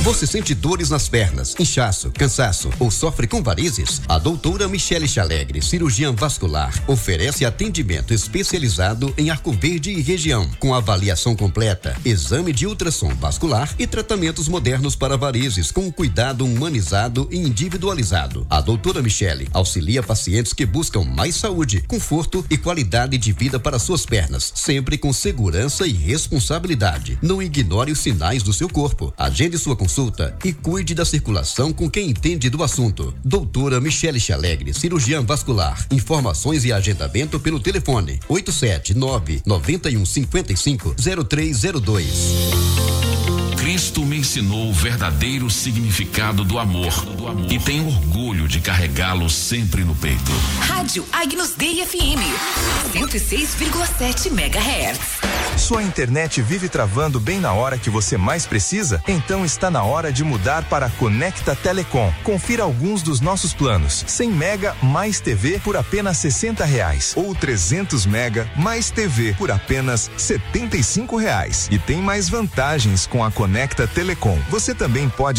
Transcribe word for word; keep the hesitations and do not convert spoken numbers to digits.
Você sente dores nas pernas, inchaço, cansaço ou sofre com varizes? A doutora Michele Chalegre, cirurgiã vascular, oferece atendimento especializado em Arco Verde e região, com avaliação completa, exame de ultrassom vascular e tratamentos modernos para varizes com cuidado humanizado e individualizado. A doutora Michele auxilia pacientes que buscam mais saúde, conforto e qualidade de vida para suas pernas, sempre com segurança e responsabilidade. Não ignore os sinais do seu corpo. Agende sua consulta e cuide da circulação com quem entende do assunto. Doutora Michele Chalegre, cirurgiã vascular. Informações e agendamento pelo telefone oito sete nove nove um cinco cinco zero três zero dois. Cristo me ensinou o verdadeiro significado do amor e tenho orgulho de carregá-lo sempre no peito. Rádio Agnus Dei F M, cento e seis vírgula sete megahertz. Sua internet vive travando bem na hora que você mais precisa? Então está na hora de mudar para a Conecta Telecom. Confira alguns dos nossos planos. cem mega mais T V por apenas sessenta reais ou trezentos mega mais T V por apenas setenta e cinco reais. E tem mais vantagens com a Conecta Telecom. Você também pode